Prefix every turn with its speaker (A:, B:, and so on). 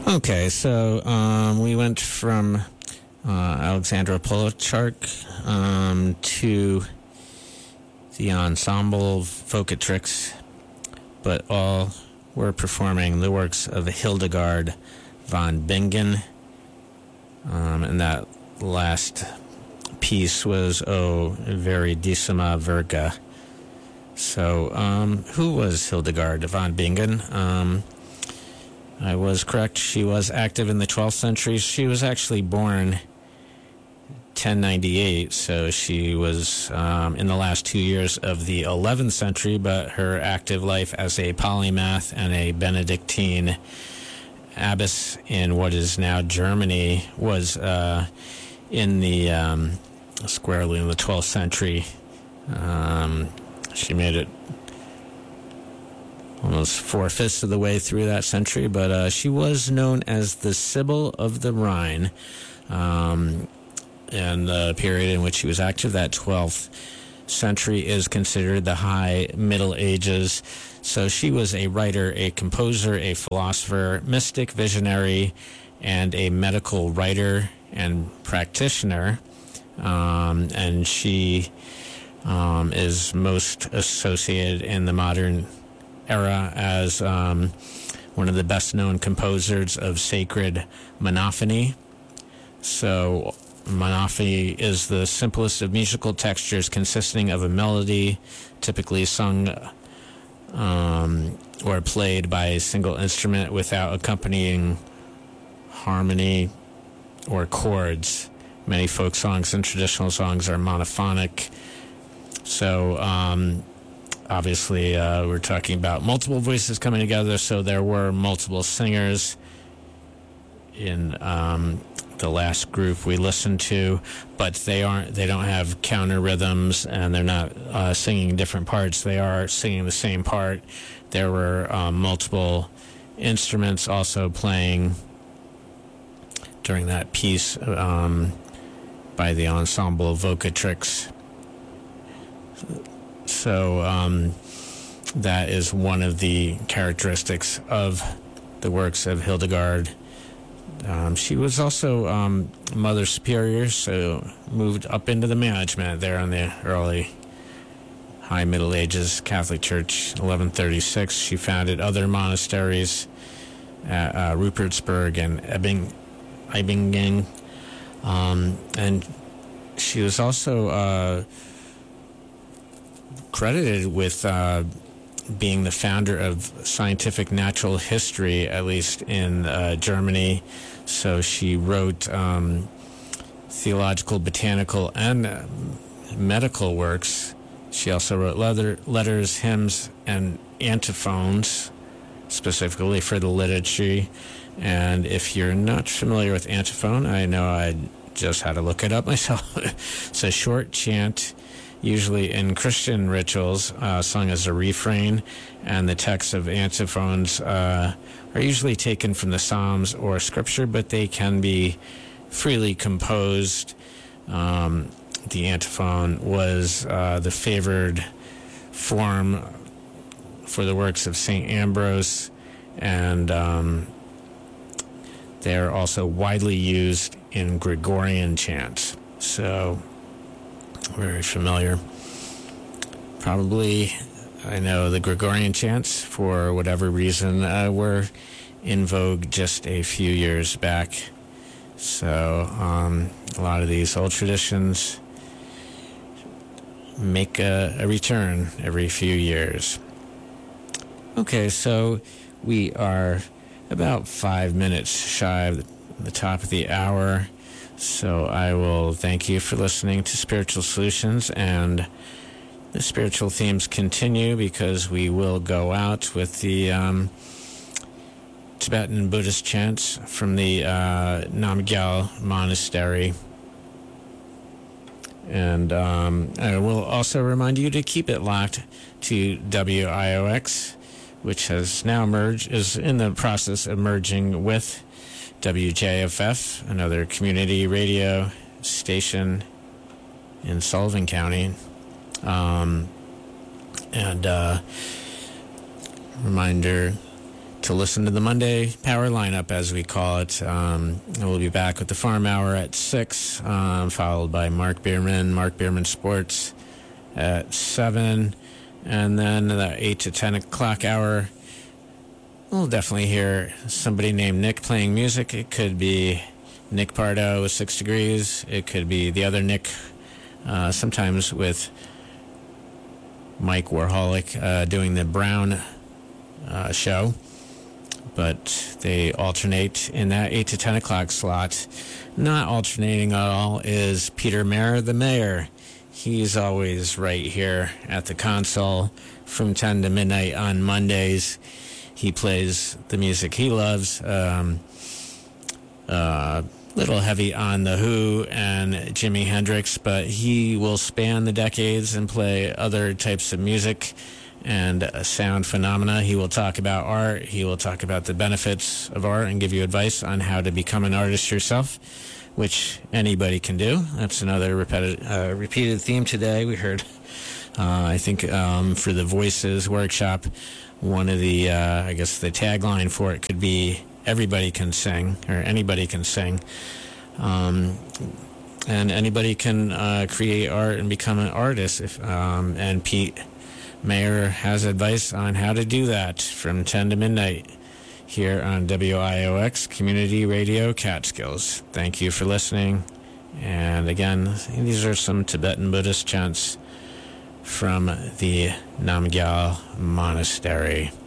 A: Okay, so we went from Alexandra Polachark to the ensemble Vocatrix, but all were performing the works of Hildegard von Bingen, and that last piece was O Veridissima Virga. So, who was Hildegard von Bingen? I was correct. She was active in the 12th century. She was actually born 1098, so she was in the last 2 years of the 11th century, but her active life as a polymath and a Benedictine abbess in what is now Germany was in the squarely in the 12th century. She made it almost 4/5 of the way through that century, but she was known as the Sibyl of the Rhine, and the period in which she was active, that 12th century, is considered the High Middle Ages. So she was a writer, a composer, a philosopher, mystic, visionary, and a medical writer and practitioner, and she is most associated in the modern era as one of the best-known composers of sacred monophony. So monophony is the simplest of musical textures consisting of a melody, typically sung or played by a single instrument without accompanying harmony or chords. Many folk songs and traditional songs are monophonic. So obviously, we're talking about multiple voices coming together, so there were multiple singers in the last group we listened to, but they don't have counter rhythms, and they're not singing different parts. They are singing the same part. There were multiple instruments also playing during that piece by the ensemble Vocatrix. So that is one of the characteristics of the works of Hildegard. She was also Mother Superior, so moved up into the management there in the early High Middle Ages, Catholic Church, 1136. She founded other monasteries at Rupertsberg and Eibingen, and she was also credited with being the founder of scientific natural history, at least in Germany. So she wrote theological, botanical, and medical works. She also wrote letters, hymns, and antiphons, specifically for the liturgy. And if you're not familiar with antiphon, I know I just had to look it up myself. It's a short chant, usually in Christian rituals, sung as a refrain, and the texts of antiphons are usually taken from the Psalms or Scripture, but they can be freely composed. The antiphon was the favored form for the works of St. Ambrose, and they're also widely used in Gregorian chants. So, very familiar. Probably, I know the Gregorian chants, for whatever reason, were in vogue just a few years back. So, a lot of these old traditions make a return every few years. Okay, so we are about 5 minutes shy of the top of the hour. So I will thank you for listening to Spiritual Solutions, and the spiritual themes continue because we will go out with the Tibetan Buddhist chants from the Namgyal Monastery. And I will also remind you to keep it locked to WIOX, which has now is in the process of merging with WJFF, another community radio station in Sullivan County. And reminder to listen to the Monday Power Lineup, as we call it. We'll be back with the Farm Hour at 6, followed by Mark Bierman Sports at 7, and then the 8 to 10 o'clock hour, we'll definitely hear somebody named Nick playing music. It could be Nick Pardo with 6 Degrees. It could be the other Nick, sometimes with Mike Warholic doing the Brown show. But they alternate in that 8 to 10 o'clock slot. Not alternating at all is Peter Mayer, the mayor. He's always right here at the console from 10 to midnight on Mondays. He plays the music he loves. Little heavy on The Who and Jimi Hendrix, but he will span the decades and play other types of music and sound phenomena. He will talk about art. He will talk about the benefits of art and give you advice on how to become an artist yourself, which anybody can do. That's another repeated theme today. We heard, I think, for the Voices workshop, one of the, I guess the tagline for it could be everybody can sing, or anybody can sing. And anybody can create art and become an artist. And Pete Mayer has advice on how to do that from 10 to midnight here on WIOX Community Radio Catskills. Thank you for listening. And again, these are some Tibetan Buddhist chants from the Namgyal Monastery.